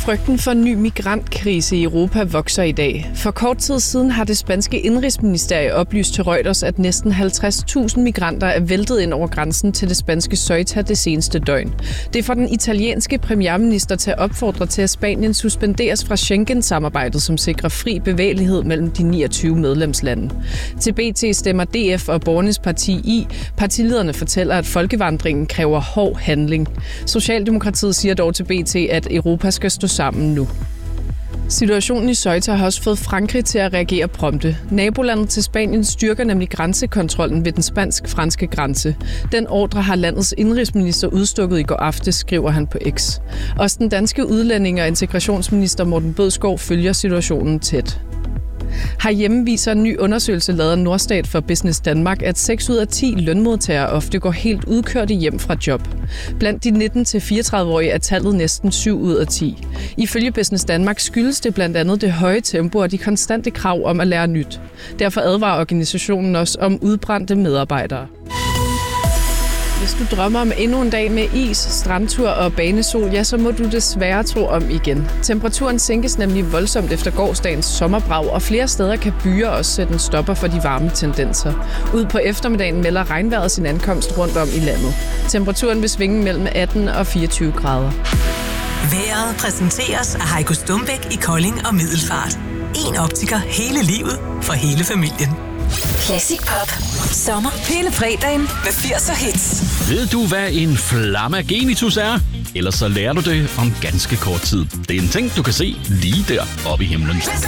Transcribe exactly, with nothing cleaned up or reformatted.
Frygten for en ny migrantkrise i Europa vokser i dag. For kort tid siden har det spanske indrigsministerie oplyst til Reuters, at næsten halvtreds tusind migranter er væltet ind over grænsen til det spanske Ceuta det seneste døgn. Det får den italienske premierminister til at opfordre til, at Spanien suspenderes fra Schengen-samarbejdet, som sikrer fri bevægelighed mellem de niogtyve medlemslande. Til B T stemmer D F og Borgernes Parti i. Partilederne fortæller, at folkevandringen kræver hård handling. Socialdemokratiet siger dog til B T, at Europa skal stå sammen nu. Situationen i Ceuta har også fået Frankrig til at reagere prompte. Nabolandet til Spanien styrker nemlig grænsekontrollen ved den spansk-franske grænse. Den ordre har landets indrigsminister udstukket i går aftes, skriver han på X. Også den danske udlænding- og integrationsminister Morten Bødskov følger situationen tæt. Herhjemme viser en ny undersøgelse lavet af Norstat for Business Danmark, at seks ud af ti lønmodtagere ofte går helt udkørte hjem fra job. Blandt de nitten til fireogtredive-årige er tallet næsten syv ud af ti. Ifølge Business Danmark skyldes det blandt andet det høje tempo og de konstante krav om at lære nyt. Derfor advarer organisationen også om udbrændte medarbejdere. Hvis du drømmer om endnu en dag med is, strandtur og banesol, ja, så må du desværre tro om igen. Temperaturen sænkes nemlig voldsomt efter gårsdagens sommerbrag, og flere steder kan byer også sætte en stopper for de varme tendenser. Ud på eftermiddagen melder regnvejret sin ankomst rundt om i landet. Temperaturen vil svinge mellem atten og fireogtyve grader. Vejret præsenteres af Heiko Stumbæk i Kolding og Middelfart. En optiker hele livet for hele familien. Classic Pop. Sommer hele fredagen med firser hits. Ved du, hvad en flammagenitus er? Ellers så lærer du det om ganske kort tid. Det er en ting, du kan se lige der oppe i himlen.